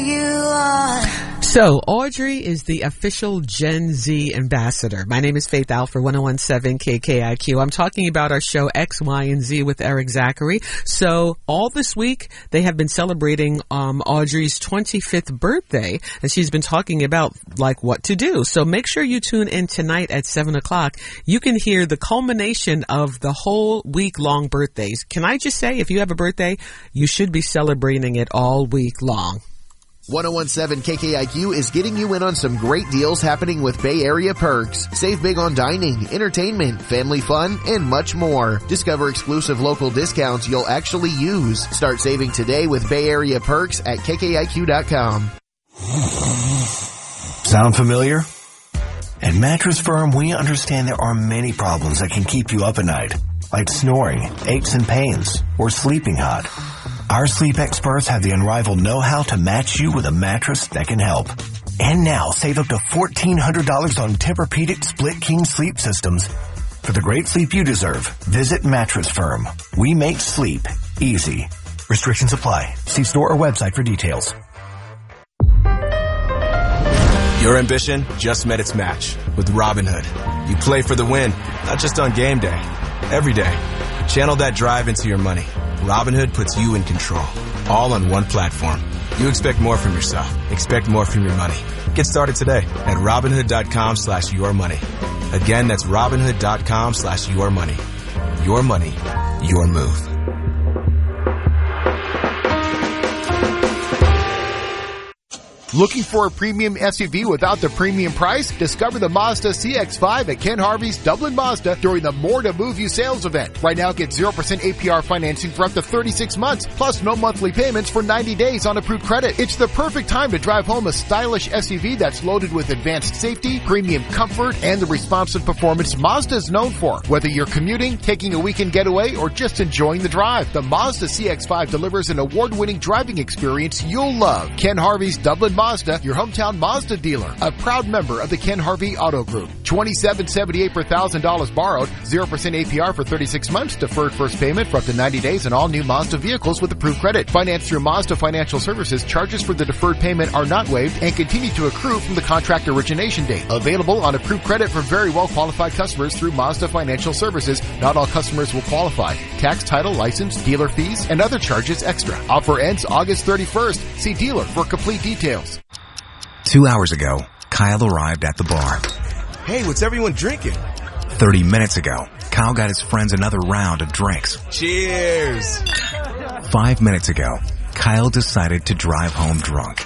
you are. So, Audrey is the official Gen Z ambassador. My name is Faith Al for 1017 KKIQ. I'm talking about our show X, Y, and Z with Eric Zachary. So, all this week, they have been celebrating Audrey's 25th birthday, and she's been talking about, like, what to do. So, make sure you tune in tonight at 7 o'clock. You can hear the culmination of the whole week-long birthdays. Can I just say, if you have a birthday, you should be celebrating it all week long. 1017 KKIQ is getting you in on some great deals happening with Bay Area Perks. Save big on dining, entertainment, family fun, and much more. Discover exclusive local discounts you'll actually use. Start saving today with Bay Area Perks at KKIQ.com. Sound familiar? At Mattress Firm, we understand there are many problems that can keep you up at night, like snoring, aches and pains, or sleeping hot. Our sleep experts have the unrivaled know-how to match you with a mattress that can help. And now, save up to $1,400 on Tempur-Pedic Split King sleep systems. For the great sleep you deserve, visit Mattress Firm. We make sleep easy. Restrictions apply. See store or website for details. Your ambition just met its match with Robinhood. You play for the win, not just on game day, every day. Channel that drive into your money. Robinhood puts you in control, all on one platform. You expect more from yourself. Expect more from your money. Get started today at Robinhood.com/yourmoney. Again, that's Robinhood.com/yourmoney. Your money, your move. Looking for a premium SUV without the premium price? Discover the Mazda CX-5 at Ken Harvey's Dublin Mazda during the More to Move You sales event. Right now, get 0% APR financing for up to 36 months, plus no monthly payments for 90 days on approved credit. It's the perfect time to drive home a stylish SUV that's loaded with advanced safety, premium comfort, and the responsive performance Mazda is known for. Whether you're commuting, taking a weekend getaway, or just enjoying the drive, the Mazda CX-5 delivers an award-winning driving experience you'll love. Ken Harvey's Dublin Mazda, your hometown Mazda dealer, a proud member of the Ken Harvey Auto Group. $27.78 per $1,000 borrowed, 0% APR for 36 months, deferred first payment for up to 90 days on all new Mazda vehicles with approved credit. Financed through Mazda Financial Services, charges for the deferred payment are not waived and continue to accrue from the contract origination date. Available on approved credit for very well qualified customers through Mazda Financial Services. Not all customers will qualify. Tax, title, license, dealer fees, and other charges extra. Offer ends August 31st. See dealer for complete details. 2 hours ago, Kyle arrived at the bar. Hey, what's everyone drinking? 30 minutes ago, Kyle got his friends another round of drinks. Cheers! 5 minutes ago, Kyle decided to drive home drunk.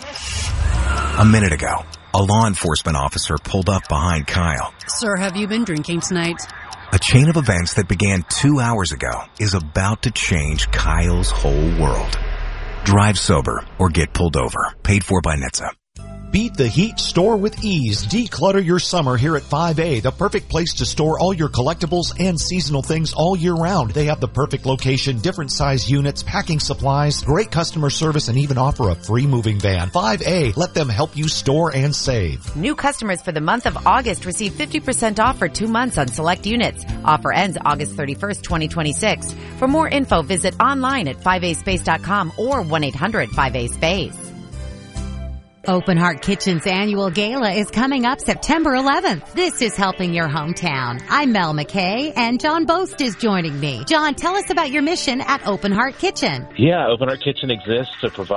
A minute ago, a law enforcement officer pulled up behind Kyle. Sir, have you been drinking tonight? A chain of events that began 2 hours ago is about to change Kyle's whole world. Drive sober or get pulled over. Paid for by NHTSA. Beat the heat, store with ease. Declutter your summer here at 5A, the perfect place to store all your collectibles and seasonal things all year round. They have the perfect location, different size units, packing supplies, great customer service, and even offer a free moving van. 5A, let them help you store and save. New customers for the month of August receive 50% off for 2 months on select units. Offer ends August 31st, 2026. For more info, visit online at 5aspace.com or 1-800-5A-SPACE. Open Heart Kitchen's annual gala is coming up September 11th. This is helping your hometown. I'm Mel McKay, and John Boast is joining me. John, tell us about your mission at Open Heart Kitchen. Yeah, Open Heart Kitchen exists to provide